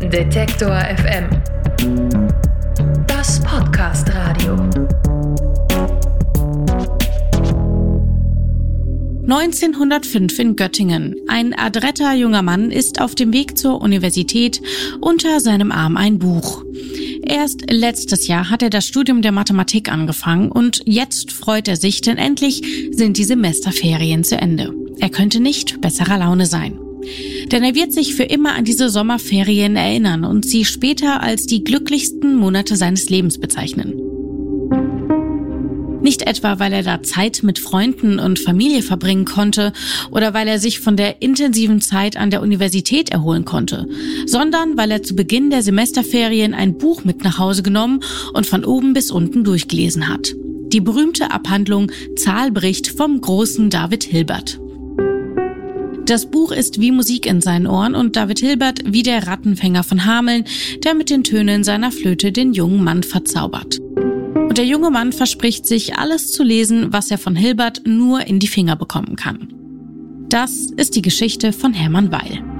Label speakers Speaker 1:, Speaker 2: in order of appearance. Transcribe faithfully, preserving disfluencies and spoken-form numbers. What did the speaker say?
Speaker 1: Detektor F M. Das Podcast-Radio.
Speaker 2: neunzehnhundertfünf in Göttingen. Ein adretter junger Mann ist auf dem Weg zur Universität, unter seinem Arm ein Buch. Erst letztes Jahr hat er das Studium der Mathematik angefangen und jetzt freut er sich, denn endlich sind die Semesterferien zu Ende. Er könnte nicht besserer Laune sein. Denn er wird sich für immer an diese Sommerferien erinnern und sie später als die glücklichsten Monate seines Lebens bezeichnen. Nicht etwa, weil er da Zeit mit Freunden und Familie verbringen konnte oder weil er sich von der intensiven Zeit an der Universität erholen konnte, sondern weil er zu Beginn der Semesterferien ein Buch mit nach Hause genommen und von oben bis unten durchgelesen hat. Die berühmte Abhandlung Zahlbericht vom großen David Hilbert. Das Buch ist wie Musik in seinen Ohren und David Hilbert wie der Rattenfänger von Hameln, der mit den Tönen seiner Flöte den jungen Mann verzaubert. Und der junge Mann verspricht sich, alles zu lesen, was er von Hilbert nur in die Finger bekommen kann. Das ist die Geschichte von Hermann Weil.